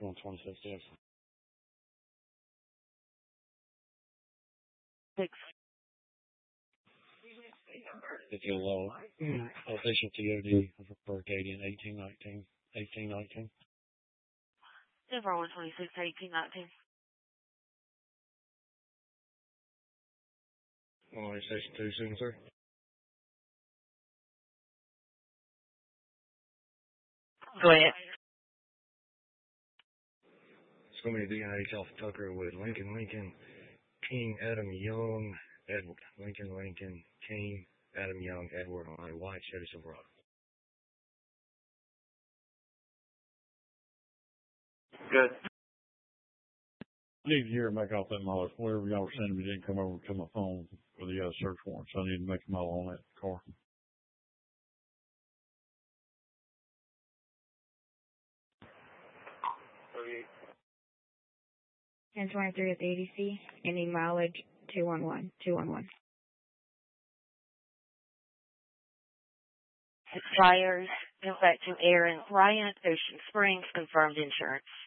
on 26 days. 6. If you're low, official TOD for Acadian 1819. 1819. 0126 1819. Station 2, soon, sir. Go ahead. It's going to be DNH off Tucker with Lincoln, King, Adam Young, Edward. Lincoln, King, Adam Young, Edward on a white Chevy Silverado. Good. I need to hear him make off that model. Whatever y'all were sending me didn't come over to my phone for the search warrant, so I need to make a model on that car. And 23 at the ADC. Any mileage 211. Expires. Infecting Aaron Bryant, Ocean Springs, confirmed insurance.